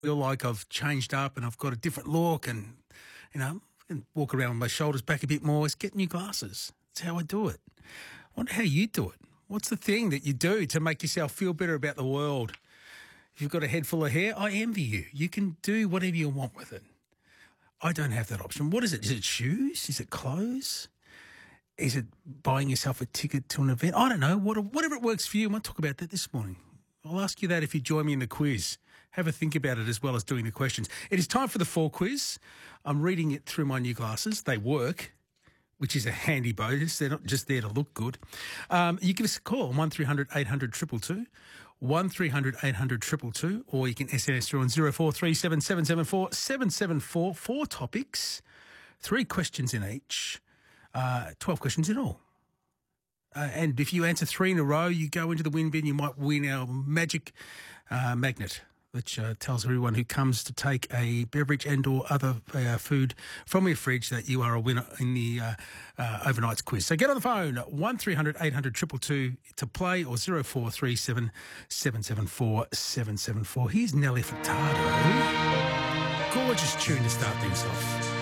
feel like I've changed up and I've got a different look and, and walk around with my shoulders back a bit more, is get new glasses. That's how I do it. I wonder how you do it. What's the thing that you do to make yourself feel better about the world? If you've got a head full of hair, I envy you. You can do whatever you want with it. I don't have that option. What is it? Is it shoes? Is it clothes? Is it buying yourself a ticket to an event? I don't know. Whatever it works for you. I might talk about that this morning. I'll ask you that if you join me in the quiz. Have a think about it as well as doing the questions. It is time for the fall quiz. I'm reading it through my new glasses. They work, which is a handy bonus. They're not just there to look good. You give us a call on 1300 800 222, 1300 800 222, or you can SMS through on 0437 774 774. 4 topics, 3 questions in each, 12 questions in all. And if you answer 3 in a row, you go into the win bin. You might win our magic magnet, which tells everyone who comes to take a beverage and or other food from your fridge that you are a winner in the overnight quiz. So get on the phone, 1300 800 222 to play, or 0437 774 774. Here's Nelly Furtado. Gorgeous tune to start things off.